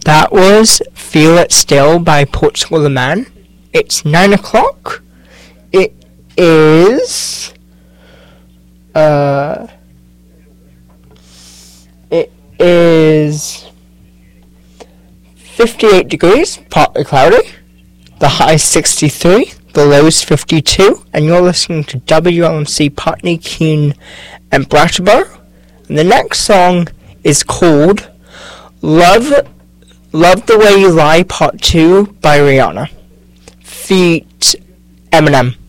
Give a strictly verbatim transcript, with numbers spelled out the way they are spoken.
That was Feel It Still by Portugal the Man. It's nine o'clock. It is... Uh... It is... fifty-eight degrees, partly cloudy. The high is sixty-three. The low is fifty-two. And you're listening to W L M C Putney, Keene, and Brattleboro. And the next song is called Love... Love the Way You Lie Part two by Rihanna. Feat. Eminem.